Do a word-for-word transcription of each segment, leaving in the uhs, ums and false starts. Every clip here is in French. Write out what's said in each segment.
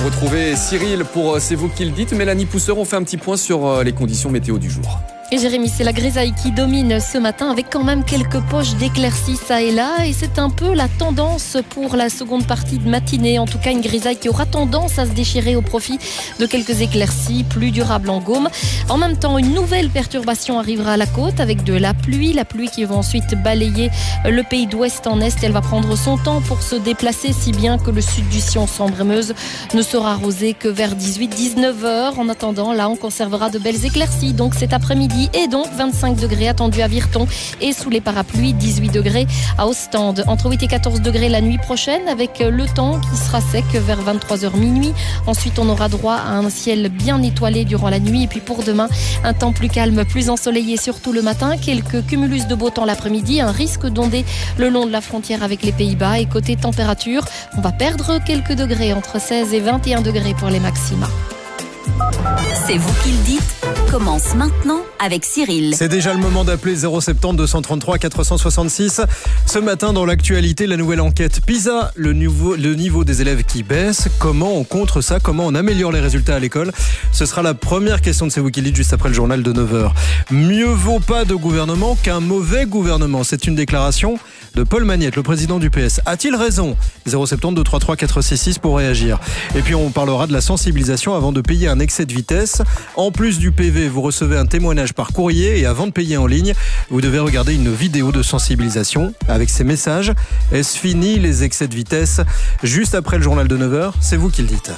Retrouvez Cyril pour C'est vous qui le dites. Mélanie Pousseur, on fait un petit point sur les conditions météo du jour. Et Jérémy, c'est la grisaille qui domine ce matin avec quand même quelques poches d'éclaircies ça et là. Et c'est un peu la tendance pour la seconde partie de matinée. En tout cas, une grisaille qui aura tendance à se déchirer au profit de quelques éclaircies plus durables en Gaume. En même temps, une nouvelle perturbation arrivera à la côte avec de la pluie. La pluie qui va ensuite balayer le pays d'ouest en est. Elle va prendre son temps pour se déplacer, si bien que le sud du Sion sambre et Meuse ne sera arrosé que vers dix-huit à dix-neuf heures. En attendant, là, on conservera de belles éclaircies. Donc cet après-midi, et donc vingt-cinq degrés attendus à Virton et sous les parapluies, dix-huit degrés à Ostende. Entre huit et quatorze degrés la nuit prochaine avec le temps qui sera sec vers vingt-trois heures minuit. Ensuite, on aura droit à un ciel bien étoilé durant la nuit. Et puis pour demain, un temps plus calme, plus ensoleillé, surtout le matin. Quelques cumulus de beau temps l'après-midi. Un risque d'onder le long de la frontière avec les Pays-Bas. Et côté température, on va perdre quelques degrés, entre seize et vingt et un degrés pour les maxima. C'est vous qui le dites, commence maintenant avec Cyril. C'est déjà le moment d'appeler zéro sept zéro deux cent trente-trois quatre cent soixante-six. Ce matin, dans l'actualité, la nouvelle enquête PISA, le niveau, le niveau des élèves qui baisse. Comment on contre ça? Comment on améliore les résultats à l'école? Ce sera la première question de C'est vous qui le dites juste après le journal de neuf heures. Mieux vaut pas de gouvernement qu'un mauvais gouvernement. C'est une déclaration de Paul Magnette, le président du P S. A-t-il raison? zéro sept zéro deux trois trois quatre six six pour réagir. Et puis on parlera de la sensibilisation avant de payer un excès de vitesse. En plus du P V, vous recevez un témoignage par courrier et avant de payer en ligne, vous devez regarder une vidéo de sensibilisation avec ces messages. Est-ce fini les excès de vitesse? Juste après le journal de neuf heures, c'est vous qui le dites.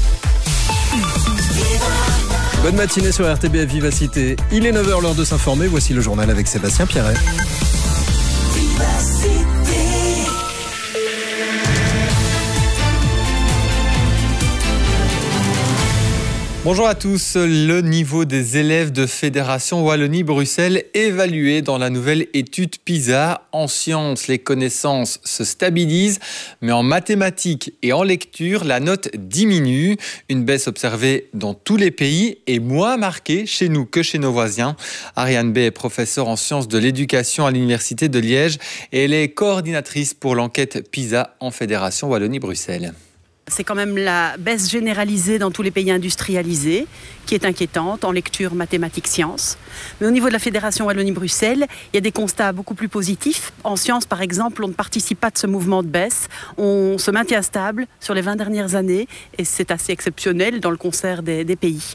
Bonne matinée sur R T B F Vivacité. Il est neuf heures, l'heure de s'informer. Voici le journal avec Sébastien Pierret. Bonjour à tous. Le niveau des élèves de Fédération Wallonie-Bruxelles évalué dans la nouvelle étude PISA. En sciences, les connaissances se stabilisent, mais en mathématiques et en lecture, la note diminue. Une baisse observée dans tous les pays et moins marquée chez nous que chez nos voisins. Ariane B est professeure en sciences de l'éducation à l'Université de Liège et elle est coordinatrice pour l'enquête PISA en Fédération Wallonie-Bruxelles. C'est quand même la baisse généralisée dans tous les pays industrialisés qui est inquiétante en lecture, mathématiques, sciences. Mais au niveau de la Fédération Wallonie-Bruxelles, il y a des constats beaucoup plus positifs. En sciences, par exemple, on ne participe pas de ce mouvement de baisse. On se maintient stable sur les vingt dernières années et c'est assez exceptionnel dans le concert des, des pays.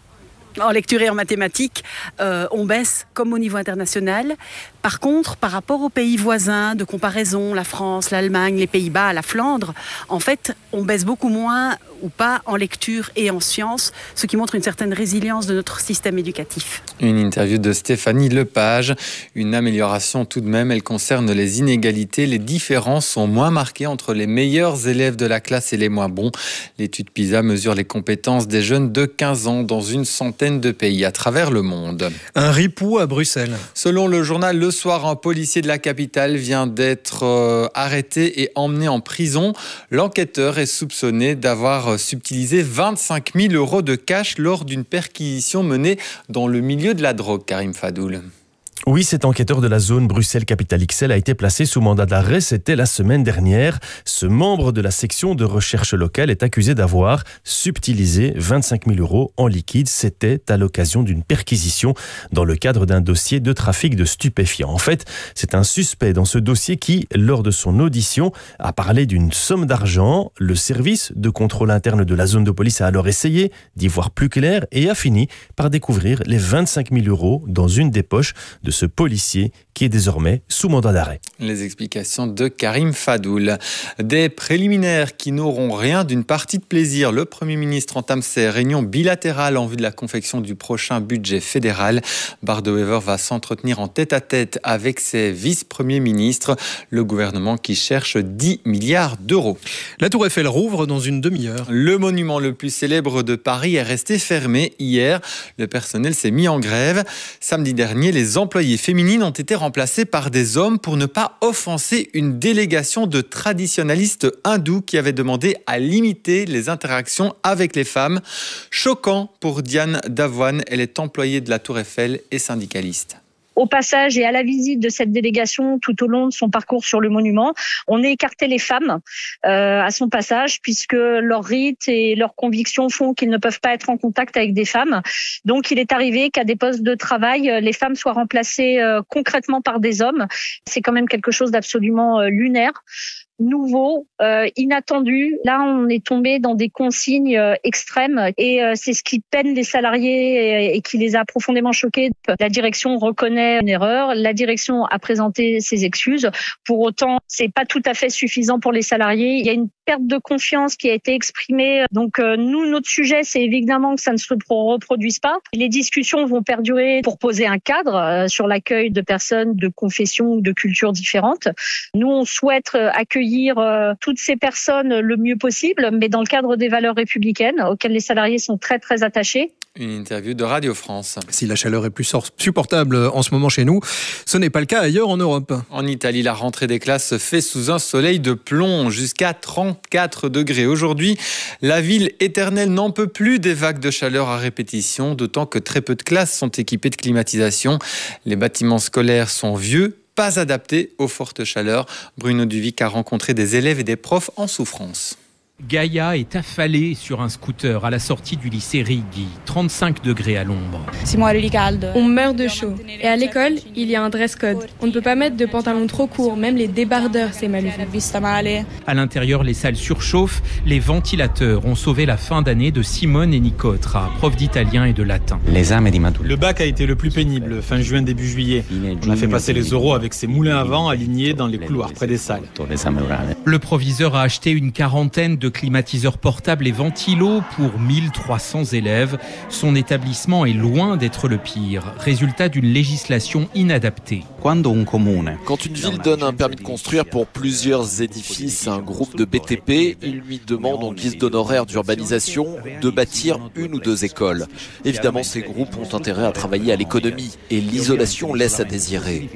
En lecture et en mathématiques, euh, on baisse comme au niveau international. Par contre, par rapport aux pays voisins de comparaison, la France, l'Allemagne, les Pays-Bas, la Flandre, en fait, on baisse beaucoup moins ou pas en lecture et en sciences, ce qui montre une certaine résilience de notre système éducatif. Une interview de Stéphanie Lepage. Une amélioration tout de même, elle concerne les inégalités. Les différences sont moins marquées entre les meilleurs élèves de la classe et les moins bons. L'étude PISA mesure les compétences des jeunes de quinze ans dans une centaine de pays à travers le monde. Un ripou à Bruxelles. Selon le journal Le Soir, un policier de la capitale vient d'être euh, arrêté et emmené en prison. L'enquêteur est soupçonné d'avoir subtilisé vingt-cinq mille euros de cash lors d'une perquisition menée dans le milieu de la drogue. Karim Fadoul. Oui, cet enquêteur de la zone Bruxelles-Capitale-X L a été placé sous mandat d'arrêt, c'était la semaine dernière. Ce membre de la section de recherche locale est accusé d'avoir subtilisé vingt-cinq mille euros en liquide. C'était à l'occasion d'une perquisition dans le cadre d'un dossier de trafic de stupéfiants. En fait, c'est un suspect dans ce dossier qui, lors de son audition, a parlé d'une somme d'argent. Le service de contrôle interne de la zone de police a alors essayé d'y voir plus clair et a fini par découvrir les vingt-cinq mille euros dans une des poches de ce policier qui est désormais sous mandat d'arrêt. Les explications de Karim Fadoul. Des préliminaires qui n'auront rien d'une partie de plaisir. Le Premier ministre entame ses réunions bilatérales en vue de la confection du prochain budget fédéral. Bardewever va s'entretenir en tête-à-tête avec ses vice-premiers ministres. Le gouvernement qui cherche dix milliards d'euros. La Tour Eiffel rouvre dans une demi-heure. Le monument le plus célèbre de Paris est resté fermé hier. Le personnel s'est mis en grève. Samedi dernier, les employés féminines ont été remplacées par des hommes pour ne pas offenser une délégation de traditionalistes hindous qui avaient demandé à limiter les interactions avec les femmes. Choquant pour Diane Davoine, elle est employée de la Tour Eiffel et syndicaliste. au passage et à la visite de cette délégation tout au long de son parcours sur le monument. On a écarté les femmes euh, à son passage puisque leurs rites et leurs convictions font qu'ils ne peuvent pas être en contact avec des femmes. Donc il est arrivé qu'à des postes de travail, les femmes soient remplacées euh, concrètement par des hommes. C'est quand même quelque chose d'absolument euh, lunaire. Nouveau, euh, inattendu. Là, on est tombé dans des consignes euh, extrêmes et euh, c'est ce qui peine les salariés et, et qui les a profondément choqués. La direction reconnaît une erreur, la direction a présenté ses excuses. Pour autant, c'est pas tout à fait suffisant pour les salariés. Il y a une perte de confiance qui a été exprimée. Donc euh, nous, notre sujet, c'est évidemment que ça ne se reproduise pas. Les discussions vont perdurer pour poser un cadre euh, sur l'accueil de personnes de confessions ou de cultures différentes. Nous, on souhaite euh, accueillir Euh, toutes ces personnes le mieux possible, mais dans le cadre des valeurs républicaines auxquelles les salariés sont très très attachés. Une interview de Radio France. Si la chaleur est plus supportable en ce moment chez nous, ce n'est pas le cas ailleurs en Europe. En Italie, la rentrée des classes se fait sous un soleil de plomb, jusqu'à trente-quatre degrés. Aujourd'hui, la ville éternelle n'en peut plus des vagues de chaleur à répétition, d'autant que très peu de classes sont équipées de climatisation. Les bâtiments scolaires sont vieux, pas adaptés aux fortes chaleurs. Bruno Duvic a rencontré des élèves et des profs en souffrance. Gaïa est affalée sur un scooter à la sortie du lycée Righi, trente-cinq degrés à l'ombre. On meurt de chaud. Et à l'école, il y a un dress code. On ne peut pas mettre de pantalons trop courts, même les débardeurs, c'est mal vu. À l'intérieur, les salles surchauffent. Les ventilateurs ont sauvé la fin d'année de Simone et Nicotra, profs d'italien et de latin. Le bac a été le plus pénible, fin juin, début juillet. On a fait passer les oraux avec ces moulins à vent alignés dans les couloirs près des salles. Le proviseur a acheté une quarantaine de climatiseurs portables et ventilos pour mille trois cents élèves. Son établissement est loin d'être le pire, résultat d'une législation inadaptée. Quand une ville donne un permis de construire pour plusieurs édifices à un groupe de B T P, il lui demande en guise d'honoraire d'urbanisation de bâtir une ou deux écoles. Évidemment, ces groupes ont intérêt à travailler à l'économie et l'isolation laisse à désirer.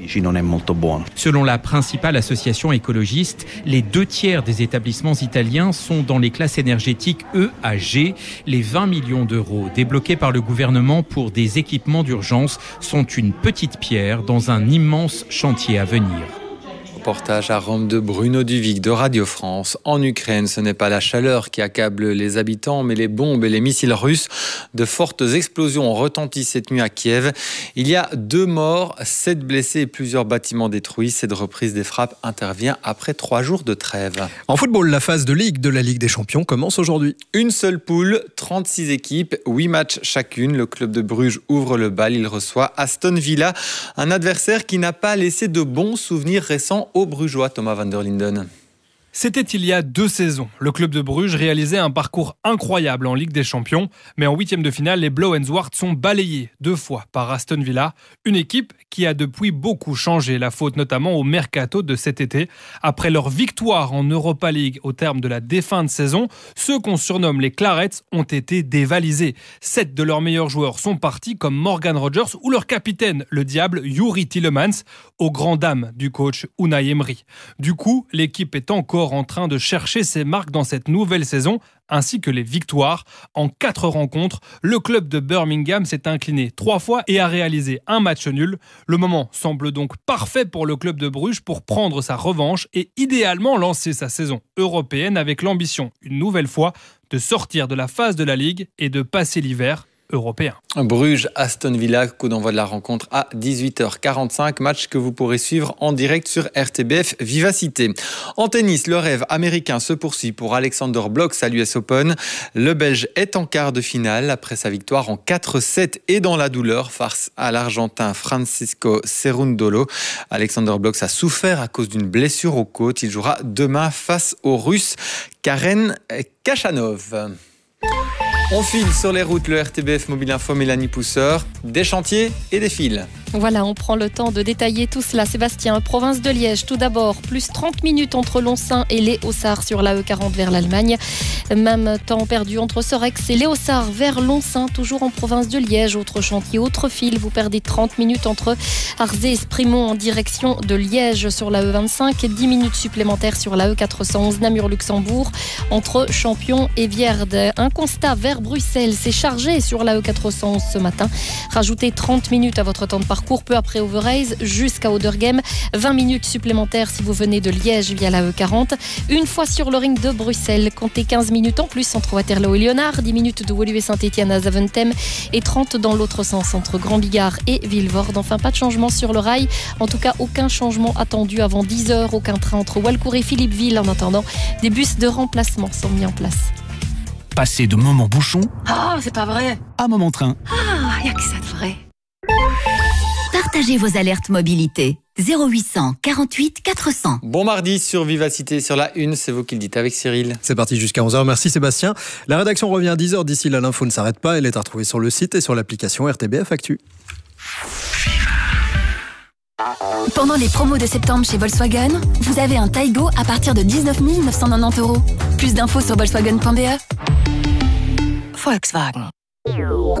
Selon la principale association écologiste, les deux tiers des établissements italiens sont dans les classes énergétiques E à G. Les vingt millions d'euros débloqués par le gouvernement pour des équipements d'urgence sont une petite pierre dans un immense chantier à venir. Reportage à Rome de Bruno Duvic de Radio France. En Ukraine, ce n'est pas la chaleur qui accable les habitants, mais les bombes et les missiles russes. De fortes explosions ont retenti cette nuit à Kiev. Il y a deux morts, sept blessés et plusieurs bâtiments détruits. Cette reprise des frappes intervient après trois jours de trêve. En football, la phase de Ligue de la Ligue des Champions commence aujourd'hui. Une seule poule, trente-six équipes, huit matchs chacune. Le club de Bruges ouvre le bal. Il reçoit Aston Villa, un adversaire qui n'a pas laissé de bons souvenirs récents aux Brugeois. Thomas van der Linden. C'était il y a deux saisons. Le club de Bruges réalisait un parcours incroyable en Ligue des Champions, mais en huitième de finale, les Blauw en Zwart sont balayés deux fois par Aston Villa, une équipe qui a depuis beaucoup changé, la faute notamment au mercato de cet été. Après leur victoire en Europa League au terme de la défunte saison, ceux qu'on surnomme les Clarets ont été dévalisés. Sept de leurs meilleurs joueurs sont partis, comme Morgan Rogers ou leur capitaine, le diable Youri Tielemans, aux grandes dames du coach Unai Emery. Du coup, l'équipe est encore en train de chercher ses marques dans cette nouvelle saison, ainsi que les victoires. En quatre rencontres, le club de Birmingham s'est incliné trois fois et a réalisé un match nul. Le moment semble donc parfait pour le club de Bruges pour prendre sa revanche et idéalement lancer sa saison européenne avec l'ambition, une nouvelle fois, de sortir de la phase de la Ligue et de passer l'hiver européen. Bruges, Aston Villa, coup d'envoi de la rencontre à dix-huit heures quarante-cinq, match que vous pourrez suivre en direct sur R T B F Vivacité. En tennis, le rêve américain se poursuit pour Alexander Blok à l'U S Open. Le Belge est en quart de finale après sa victoire en quatre sept et dans la douleur face à l'Argentin Francisco Cerundolo. Alexander Blok a souffert à cause d'une blessure aux côtes. Il jouera demain face au Russe Karen Khachanov. On file sur les routes, le R T B F Mobile Info, Mélanie Pousseur, des chantiers et des fils. Voilà, on prend le temps de détailler tout cela. Sébastien, province de Liège, tout d'abord, plus trente minutes entre Lonsin et Les Haussards sur l'A E quarante vers l'Allemagne. Même temps perdu entre Sorex et Les Haussards vers Lonsin, toujours en province de Liège. Autre chantier, autre fil, vous perdez trente minutes entre Arzé et Sprimont en direction de Liège sur l'A E vingt-cinq et dix minutes supplémentaires sur l'A E quatre cent onze Namur-Luxembourg entre Champion et Vierde. Un constat vers Bruxelles, c'est chargé sur l'A E quatre cent onze ce matin. Rajoutez trente minutes à votre temps de parcours parcours peu après Overijse jusqu'à Oudergem. vingt minutes supplémentaires si vous venez de Liège via la E quarante. Une fois sur le ring de Bruxelles, comptez quinze minutes en plus entre Waterloo et Lyonnard, dix minutes de Woluwe Saint-Etienne à Zaventem et trente dans l'autre sens entre Grand Bigard et Vilvoorde. Enfin, pas de changement sur le rail. En tout cas, aucun changement attendu avant dix heures. Aucun train entre Walcourt et Philippeville. En attendant, des bus de remplacement sont mis en place. Passer de moment bouchon Ah, oh, c'est pas vrai. à moment train. Ah, y a que ça de vrai. Partagez vos alertes mobilité. zéro huit cent quarante-huit quatre cents. Bon mardi sur Vivacité, sur la une, c'est vous qui le dites avec Cyril. C'est parti jusqu'à onze heures, merci Sébastien. La rédaction revient à dix heures, d'ici là l'info ne s'arrête pas, elle est à retrouver sur le site et sur l'application R T B F Actu. Pendant les promos de septembre chez Volkswagen, vous avez un Taigo à partir de dix-neuf mille neuf cent quatre-vingt-dix euros. Plus d'infos sur volkswagen point b e. Volkswagen.